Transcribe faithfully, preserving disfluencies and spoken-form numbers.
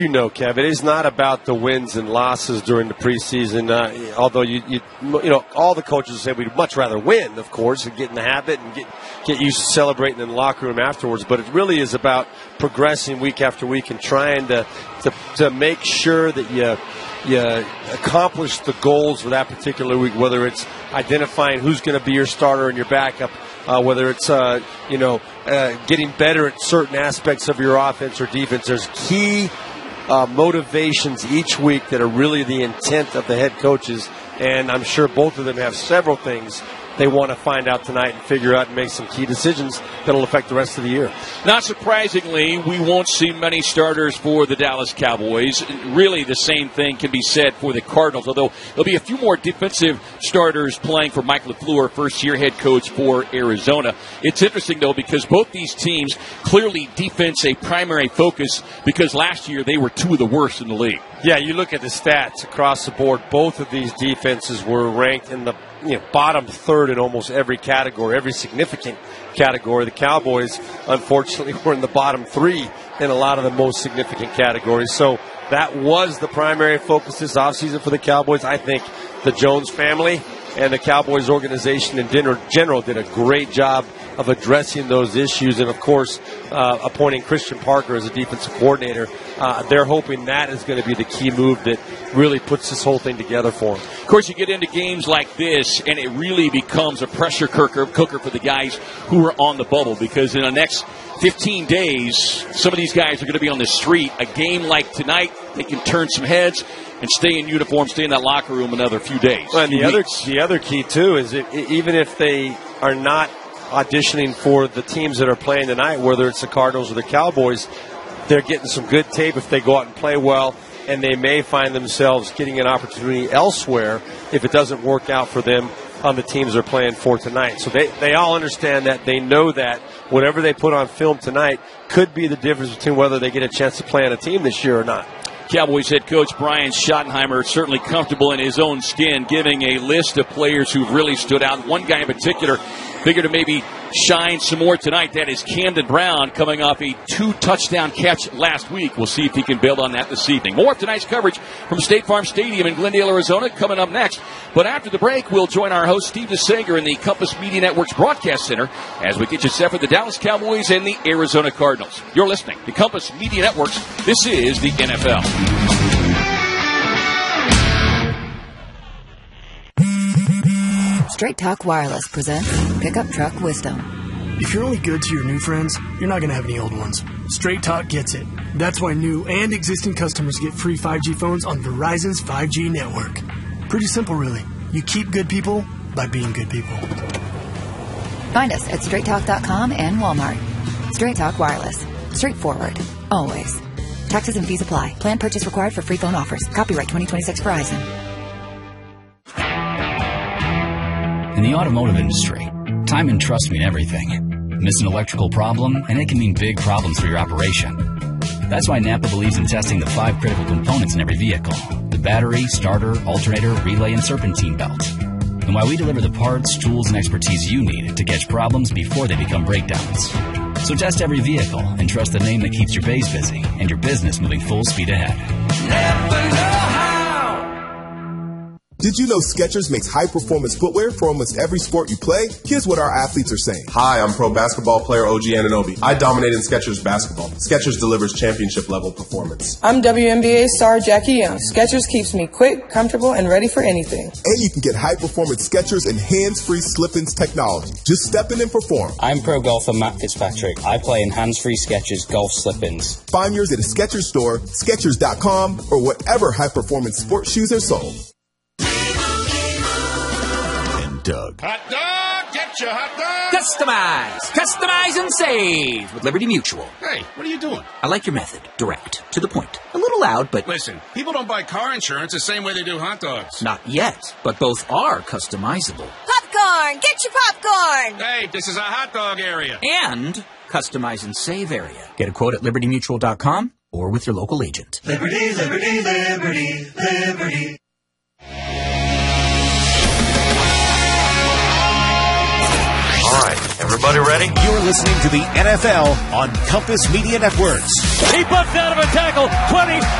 You know, Kev, it is not about the wins and losses during the preseason. Uh, although you, you, you know, all the coaches say we'd much rather win, of course, and get in the habit and get get used to celebrating in the locker room afterwards. But it really is about progressing week after week and trying to to, to make sure that you you accomplish the goals for that particular week. Whether it's identifying who's going to be your starter and your backup, uh, whether it's uh, you know uh, getting better at certain aspects of your offense or defense. There's key Uh, motivations each week that are really the intent of the head coaches, and I'm sure both of them have several things they want to find out tonight and figure out and make some key decisions that will affect the rest of the year. Not surprisingly, we won't see many starters for the Dallas Cowboys. Really, the same thing can be said for the Cardinals, although there'll be a few more defensive starters playing for Mike LaFleur, first-year head coach for Arizona. It's interesting, though, because both these teams clearly defense a primary focus because last year they were two of the worst in the league. Yeah, you look at the stats across the board. Both of these defenses were ranked in the you know, bottom third in almost every category, every significant category. The Cowboys, unfortunately, were in the bottom three in a lot of the most significant categories. So that was the primary focus this offseason for the Cowboys. I think the Jones family and the Cowboys organization in general did a great job of addressing those issues, and of course uh, appointing Christian Parker as a defensive coordinator. Uh, they're hoping that is going to be the key move that really puts this whole thing together for them. Of course, you get into games like this, and it really becomes a pressure cooker, cooker for the guys who are on the bubble, because in the next fifteen days, some of these guys are going to be on the street. A game like tonight, they can turn some heads and stay in uniform, stay in that locker room another few days. Well, and the other, the other key, too, is it, even if they are not auditioning for the teams that are playing tonight, whether it's the Cardinals or the Cowboys, they're getting some good tape if they go out and play well, and they may find themselves getting an opportunity elsewhere if it doesn't work out for them on the teams they're playing for tonight. So they, they all understand that. They know that whatever they put on film tonight could be the difference between whether they get a chance to play on a team this year or not. Cowboys head coach Brian Schottenheimer certainly comfortable in his own skin, giving a list of players who've really stood out. One guy in particular figured to maybe shine some more tonight. That is Camden Brown, coming off a two-touchdown catch last week. We'll see if he can build on that this evening. More of tonight's coverage from State Farm Stadium in Glendale, Arizona, coming up next. But after the break, we'll join our host, Steve DeSager, in the Compass Media Network's broadcast center as we get you set for the Dallas Cowboys and the Arizona Cardinals. You're listening to Compass Media Networks. This is the N F L. Straight Talk Wireless presents Pickup Truck Wisdom. If you're only good to your new friends, you're not going to have any old ones. Straight Talk gets it. That's why new and existing customers get free five G phones on Verizon's five G network. Pretty simple, really. You keep good people by being good people. Find us at straight talk dot com and Walmart. Straight Talk Wireless. Straightforward. Always. Taxes and fees apply. Plan purchase required for free phone offers. Copyright twenty twenty-six Verizon. In the automotive industry, time and trust mean everything. Miss an electrical problem, and it can mean big problems for your operation. That's why Napa believes in testing the five critical components in every vehicle: the battery, starter, alternator, relay, and serpentine belt. And why we deliver the parts, tools, and expertise you need to catch problems before they become breakdowns. So test every vehicle and trust the name that keeps your base busy and your business moving full speed ahead. Never know how. Did you know Skechers makes high-performance footwear for almost every sport you play? Here's what our athletes are saying. Hi, I'm pro basketball player O G Anunoby. I dominate in Skechers basketball. Skechers delivers championship-level performance. I'm W N B A star Jackie Young. Skechers keeps me quick, comfortable, and ready for anything. And you can get high-performance Skechers and hands-free slip-ins technology. Just step in and perform. I'm pro golfer Matt Fitzpatrick. I play in hands-free Skechers golf slip-ins. Find yours at a Skechers store, Skechers dot com, or whatever high-performance sports shoes are sold. Doug. Hot dog! Get your hot dog! Customize! Customize and save with Liberty Mutual. Hey, what are you doing? I like your method. Direct. To the point. A little loud, but... Listen, people don't buy car insurance the same way they do hot dogs. Not yet, but both are customizable. Popcorn! Get your popcorn! Hey, this is a hot dog area. And customize and save area. Get a quote at liberty mutual dot com or with your local agent. Liberty, liberty, liberty, liberty. All right, everybody. everybody ready? You're listening to the N F L on Compass Media Networks. He bucks out of a tackle. twenty,